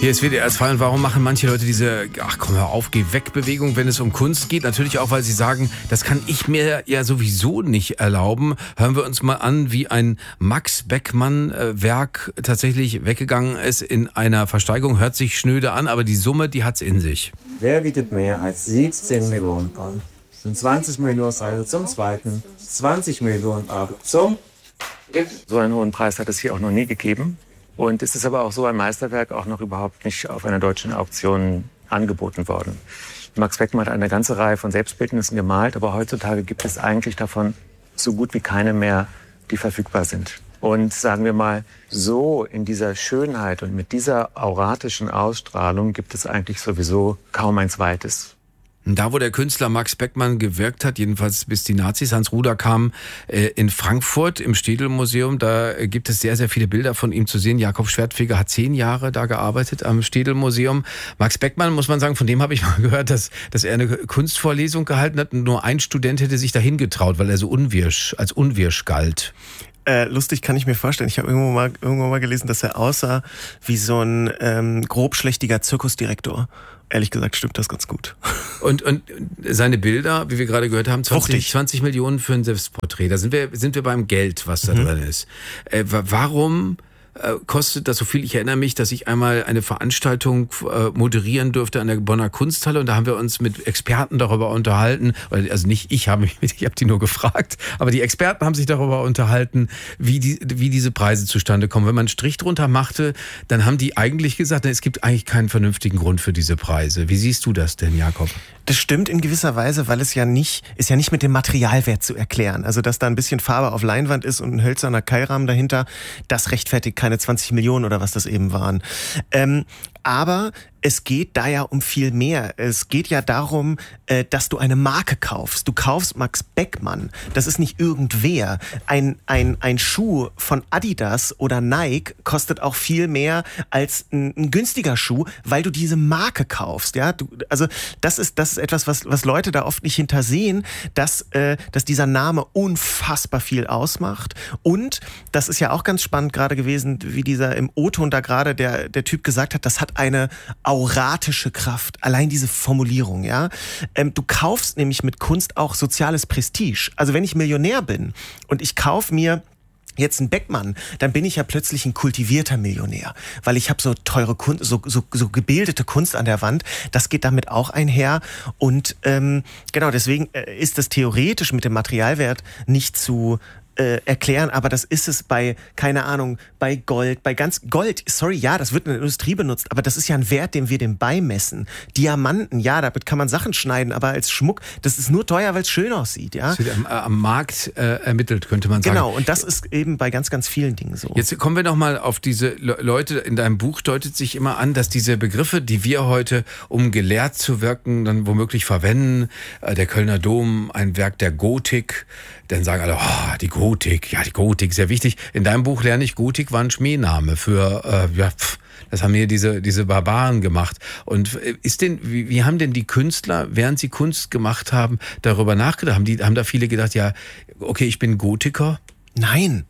Hier ist WDR 2 und warum machen manche Leute diese, ach komm hör auf, geh weg Bewegung, wenn es um Kunst geht? Natürlich auch, weil sie sagen, das kann ich mir ja sowieso nicht erlauben. Hören wir uns mal an, wie ein Max Beckmann Werk tatsächlich weggegangen ist in einer Versteigerung. Hört sich schnöde an, aber die Summe, die hat's in sich. Wer bietet mehr als 17 Millionen an? Sind 20 Millionen also zum zweiten, 20 Millionen aber zum... So einen hohen Preis hat es hier auch noch nie gegeben. Und es ist aber auch so ein Meisterwerk auch noch überhaupt nicht auf einer deutschen Auktion angeboten worden. Max Beckmann hat eine ganze Reihe von Selbstbildnissen gemalt, aber heutzutage gibt es eigentlich davon so gut wie keine mehr, die verfügbar sind. Und sagen wir mal, so in dieser Schönheit und mit dieser auratischen Ausstrahlung gibt es eigentlich sowieso kaum ein zweites. Da, wo der Künstler Max Beckmann gewirkt hat, jedenfalls bis die Nazis ans Ruder kamen, in Frankfurt im Städelmuseum, da gibt es sehr, sehr viele Bilder von ihm zu sehen. Jakob Schwertfeger hat 10 Jahre da gearbeitet am Städelmuseum. Max Beckmann, muss man sagen, von dem habe ich mal gehört, dass er eine Kunstvorlesung gehalten hat und nur ein Student hätte sich dahin getraut, weil er so als unwirsch galt. Lustig kann ich mir vorstellen. Ich habe irgendwo mal gelesen, dass er aussah wie so ein grobschlächtiger Zirkusdirektor. Ehrlich gesagt stimmt das ganz gut. Und seine Bilder, wie wir gerade gehört haben, 20 Millionen für ein Selbstporträt. Da sind wir beim Geld, was da drin ist. Warum kostet das so viel? Ich erinnere mich, dass ich einmal eine Veranstaltung moderieren durfte an der Bonner Kunsthalle und da haben wir uns mit Experten darüber unterhalten, also nicht ich habe die nur gefragt, aber die Experten haben sich darüber unterhalten, wie diese Preise zustande kommen. Wenn man einen Strich drunter machte, dann haben die eigentlich gesagt, es gibt eigentlich keinen vernünftigen Grund für diese Preise. Wie siehst du das denn, Jakob? Das stimmt in gewisser Weise, weil es ja nicht mit dem Materialwert zu erklären. Also, dass da ein bisschen Farbe auf Leinwand ist und ein hölzerner Keilrahmen dahinter, das rechtfertigt keine 20 Millionen oder was das eben waren. Aber es geht da ja um viel mehr. Es geht ja darum, dass du eine Marke kaufst. Du kaufst Max Beckmann. Das ist nicht irgendwer. Ein Schuh von Adidas oder Nike kostet auch viel mehr als ein günstiger Schuh, weil du diese Marke kaufst. Ja, also das ist etwas, was Leute da oft nicht hintersehen, dass dieser Name unfassbar viel ausmacht. Und das ist ja auch ganz spannend gerade gewesen, wie dieser im O-Ton da gerade der Typ gesagt hat, das hat eine auratische Kraft. Allein diese Formulierung, ja. Du kaufst nämlich mit Kunst auch soziales Prestige. Also wenn ich Millionär bin und ich kaufe mir jetzt einen Beckmann, dann bin ich ja plötzlich ein kultivierter Millionär, weil ich habe so teure Kunst, so gebildete Kunst an der Wand. Das geht damit auch einher und genau deswegen ist das theoretisch mit dem Materialwert nicht zu erklären, aber das ist es bei, keine Ahnung, bei Gold, ja, das wird in der Industrie benutzt, aber das ist ja ein Wert, den wir dem beimessen. Diamanten, ja, damit kann man Sachen schneiden, aber als Schmuck, das ist nur teuer, weil es schön aussieht, ja. Das wird am Markt ermittelt, könnte man sagen. Genau, und das ist eben bei ganz, ganz vielen Dingen so. Jetzt kommen wir nochmal auf diese Leute, in deinem Buch deutet sich immer an, dass diese Begriffe, die wir heute, um gelehrt zu wirken, dann womöglich verwenden, der Kölner Dom, ein Werk der Gotik, dann sagen alle, die Gotik, sehr wichtig. In deinem Buch lerne ich, Gotik war ein Schmähname für, das haben hier diese Barbaren gemacht. Und wie haben denn die Künstler, während sie Kunst gemacht haben, darüber nachgedacht? Haben da viele gedacht, ja, okay, ich bin Gotiker? Nein,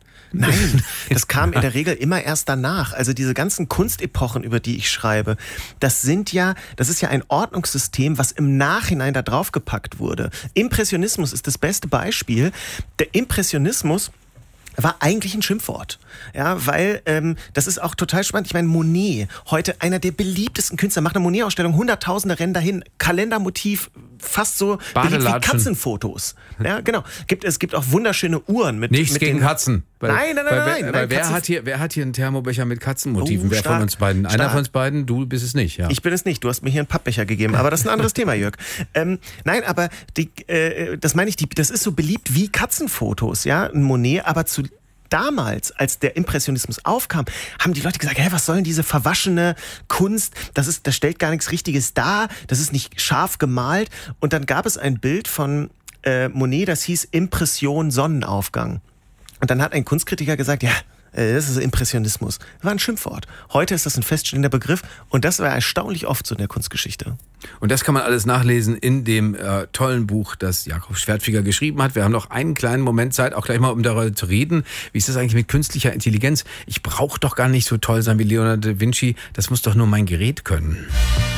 das kam in der Regel immer erst danach. Also diese ganzen Kunstepochen, über die ich schreibe, das ist ja ein Ordnungssystem, was im Nachhinein da draufgepackt wurde. Impressionismus ist das beste Beispiel. Der Impressionismus war eigentlich ein Schimpfwort. Ja, weil das ist auch total spannend. Ich meine, Monet, heute einer der beliebtesten Künstler, macht eine Monet-Ausstellung, Hunderttausende rennen dahin, Kalendermotiv, fast so beliebt wie Katzenfotos. Ja, genau. Es gibt auch wunderschöne Uhren mit Nichts gegen Katzen. Nein. Wer hat hier einen Thermobecher mit Katzenmotiven? Wer von uns beiden? Einer von uns beiden, du bist es nicht. Ja. Ich bin es nicht, du hast mir hier einen Pappbecher gegeben, aber das ist ein anderes Thema, Jörg. Nein, aber das meine ich, das ist so beliebt wie Katzenfotos, ja, ein Monet, aber damals, als der Impressionismus aufkam, haben die Leute gesagt, was soll denn diese verwaschene Kunst? Das stellt gar nichts Richtiges dar, das ist nicht scharf gemalt. Und dann gab es ein Bild von Monet, das hieß Impression Sonnenaufgang. Und dann hat ein Kunstkritiker gesagt, Das ist Impressionismus. Das war ein Schimpfwort. Heute ist das ein feststehender Begriff und das war erstaunlich oft so in der Kunstgeschichte. Und das kann man alles nachlesen in dem tollen Buch, das Jakob Schwertfeger geschrieben hat. Wir haben noch einen kleinen Moment Zeit, auch gleich mal um darüber zu reden. Wie ist das eigentlich mit künstlicher Intelligenz? Ich brauche doch gar nicht so toll sein wie Leonardo da Vinci. Das muss doch nur mein Gerät können.